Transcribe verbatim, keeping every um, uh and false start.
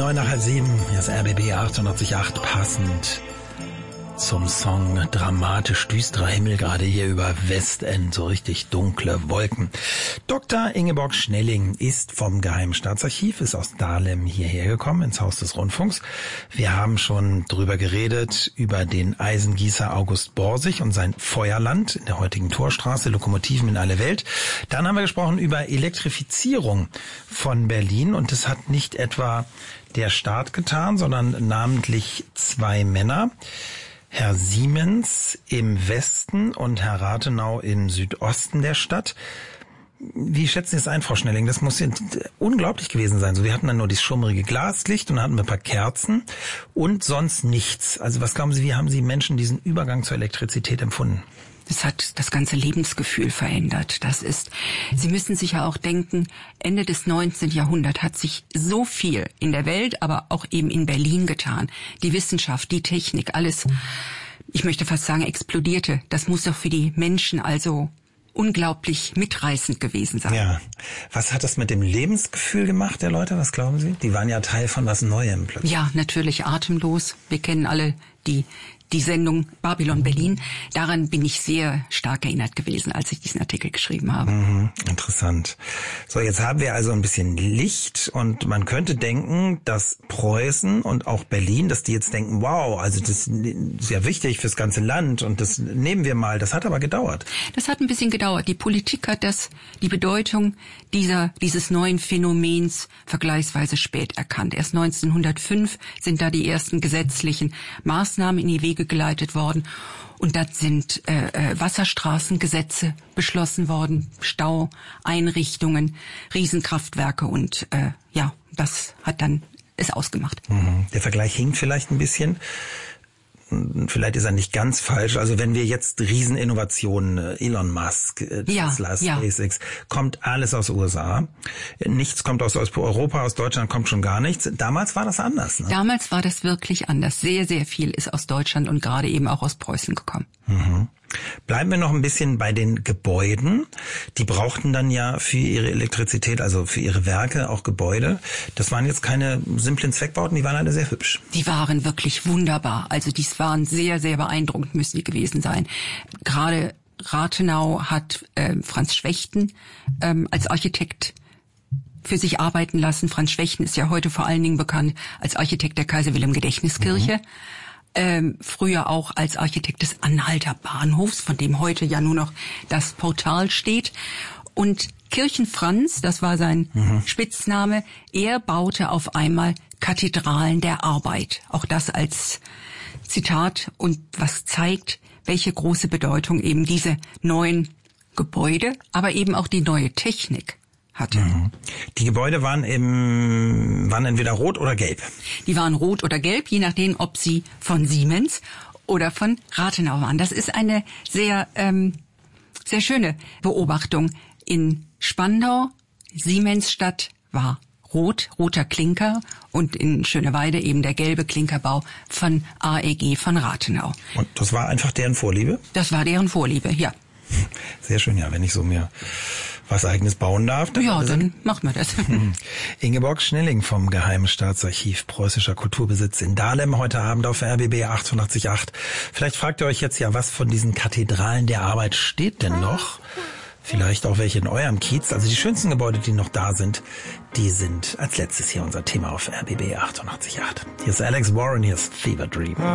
Neun nach halb sieben, hier ist R B B achtundachtzig Komma acht, passend zum Song Dramatisch düsterer Himmel, gerade hier über Westend, so richtig dunkle Wolken. Doktor Ingeborg Schnelling ist vom Geheimen Staatsarchiv, ist aus Dahlem hierher gekommen, ins Haus des Rundfunks. Wir haben schon drüber geredet, über den Eisengießer August Borsig und sein Feuerland in der heutigen Torstraße, Lokomotiven in alle Welt. Dann haben wir gesprochen über Elektrifizierung von Berlin, und das hat nicht etwa der Staat getan, sondern namentlich zwei Männer. Herr Siemens im Westen und Herr Rathenau im Südosten der Stadt. Wie schätzen Sie es ein, Frau Schnelling? Das muss ja unglaublich gewesen sein. So, wir hatten dann nur dieses schummrige Glaslicht und dann hatten wir ein paar Kerzen und sonst nichts. Also was glauben Sie, wie haben Sie Menschen diesen Übergang zur Elektrizität empfunden? Das hat das ganze Lebensgefühl verändert. Das ist, Sie müssen sich ja auch denken, Ende des neunzehnten Jahrhunderts hat sich so viel in der Welt, aber auch eben in Berlin getan. Die Wissenschaft, die Technik, alles, ich möchte fast sagen, explodierte. Das muss doch für die Menschen also unglaublich mitreißend gewesen sein. Ja. Was hat das mit dem Lebensgefühl gemacht der Leute? Was glauben Sie? Die waren ja Teil von was Neuem plötzlich. Ja, natürlich atemlos. Wir kennen alle die die Sendung Babylon Berlin. Daran bin ich sehr stark erinnert gewesen, als ich diesen Artikel geschrieben habe. Mhm, interessant. So, jetzt haben wir also ein bisschen Licht und man könnte denken, dass Preußen und auch Berlin, dass die jetzt denken, wow, also das ist ja wichtig fürs ganze Land und das nehmen wir mal. Das hat aber gedauert. Das hat ein bisschen gedauert. Die Politik hat das, die Bedeutung dieser, dieses neuen Phänomens vergleichsweise spät erkannt. Erst neunzehnhundertfünf sind da die ersten gesetzlichen Maßnahmen in die Wege geleitet worden. Und da sind äh, äh, Wasserstraßengesetze beschlossen worden, Staueinrichtungen, Riesenkraftwerke und äh, ja, das hat dann es ausgemacht. Mhm. Der Vergleich hinkt vielleicht ein bisschen. Vielleicht ist er nicht ganz falsch. Also wenn wir jetzt Rieseninnovationen, Elon Musk, Tesla, ja, SpaceX, ja. kommt alles aus U S A. Nichts kommt aus Europa, aus Deutschland kommt schon gar nichts. Damals war das anders, ne? Damals war das wirklich anders. Sehr, sehr viel ist aus Deutschland und gerade eben auch aus Preußen gekommen. Mhm. Bleiben wir noch ein bisschen bei den Gebäuden. Die brauchten dann ja für ihre Elektrizität, also für ihre Werke auch Gebäude. Das waren jetzt keine simplen Zweckbauten, die waren alle sehr hübsch. Die waren wirklich wunderbar. Also die waren sehr, sehr beeindruckend, müssen die gewesen sein. Gerade Rathenau hat äh, Franz Schwechten ähm, als Architekt für sich arbeiten lassen. Franz Schwechten ist ja heute vor allen Dingen bekannt als Architekt der Kaiser-Wilhelm-Gedächtniskirche. Mhm. Ähm, früher auch als Architekt des Anhalter Bahnhofs, von dem heute ja nur noch das Portal steht. Und Kirchenfranz, das war sein mhm. Spitzname, er baute auf einmal Kathedralen der Arbeit. Auch das als Zitat, und was zeigt, welche große Bedeutung eben diese neuen Gebäude, aber eben auch die neue Technik hatte. Mhm. Die Gebäude waren im, waren entweder rot oder gelb. Die waren rot oder gelb, je nachdem, ob sie von Siemens oder von Rathenau waren. Das ist eine sehr, ähm, sehr schöne Beobachtung. In Spandau, Siemensstadt, war rot, roter Klinker, und in Schöneweide eben der gelbe Klinkerbau von A E G von Rathenau. Und das war einfach deren Vorliebe? Das war deren Vorliebe, ja. Sehr schön, ja, wenn ich so mir was Eigenes bauen darf. Dann ja, dann machen wir das. Ingeborg Schnelling vom Geheimen Staatsarchiv Preußischer Kulturbesitz in Dahlem, heute Abend auf R B B achtundachtzig Komma acht. Vielleicht fragt ihr euch jetzt ja, was von diesen Kathedralen der Arbeit steht denn noch? Vielleicht auch welche in eurem Kiez. Also die schönsten Gebäude, die noch da sind, die sind als letztes hier unser Thema auf R B B achtundachtzig Komma acht. Hier ist Alex Warren, hier ist Fever Dream.